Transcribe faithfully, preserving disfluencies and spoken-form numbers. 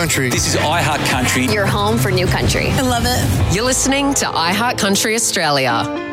Country. This is iHeart Country. Your home for new country. I love it. You're listening to iHeart Country Australia.